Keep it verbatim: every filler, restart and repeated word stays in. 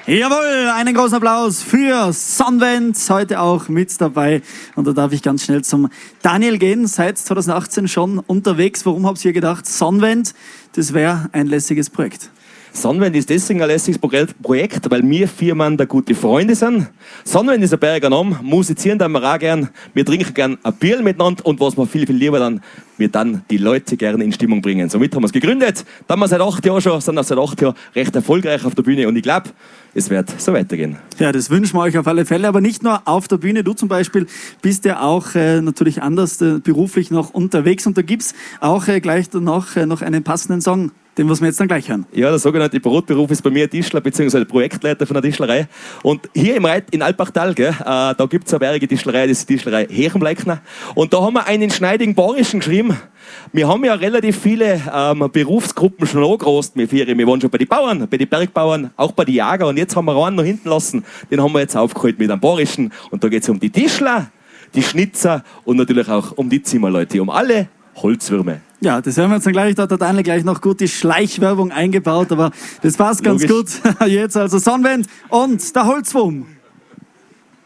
Jawohl, einen großen Applaus für Sunwend, heute auch mit dabei. Und da darf ich ganz schnell zum Daniel gehen, seit zwanzig achtzehn schon unterwegs. Warum habt ihr gedacht, Sunwend, das wäre ein lässiges Projekt? Sunwend ist deswegen ein lässiges Projekt, weil wir vier Mann da gute Freunde sind. Sunwend ist ein Berger Name, musizieren dann wir auch gern, wir trinken gern ein Bier miteinander und was wir viel, viel lieber dann, wir dann die Leute gerne in Stimmung bringen. Somit haben wir es gegründet, dann wir seit acht Jahren schon, sind auch seit acht Jahren recht erfolgreich auf der Bühne und ich glaube, es wird so weitergehen. Ja, das wünschen wir euch auf alle Fälle, aber nicht nur auf der Bühne. Du zum Beispiel bist ja auch äh, natürlich anders äh, beruflich noch unterwegs und da gibt es auch äh, gleich danach äh, noch einen passenden Song. Den müssen wir jetzt dann gleich hören. Ja, der sogenannte Brotberuf ist bei mir Tischler bzw. Projektleiter von der Tischlerei. Und hier im Reit in Alpbachtal, gell, äh, da gibt es eine bergige Tischlerei, das ist die Tischlerei Herrenbleikner. Und da haben wir einen schneidigen Bayerischen geschrieben. Wir haben ja relativ viele ähm, Berufsgruppen schon angerost, wir vier. Wir waren schon bei den Bauern, bei den Bergbauern, auch bei den Jägern. Und jetzt haben wir einen noch hinten lassen, den haben wir jetzt aufgeholt mit einem Bayerischen. Und da geht es um die Tischler, die Schnitzer und natürlich auch um die Zimmerleute, um alle Holzwürme. Ja, das hören wir jetzt dann gleich. Da hat der Daniel gleich noch gut die Schleichwerbung eingebaut, aber das passt ganz Logisch. gut. Jetzt also Sunwend und der Holzwurm.